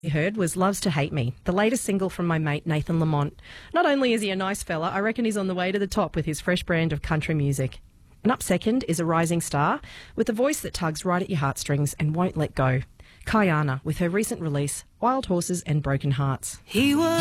You heard was Loves to Hate Me, the latest single from my mate Nathan Lamont. Not only is he a nice fella, I reckon he's on the way to the top with his fresh brand of country music. And up second is a rising star with a voice that tugs right at your heartstrings and won't let go. Kayana with her recent release, Wild Horses and Broken Hearts. He was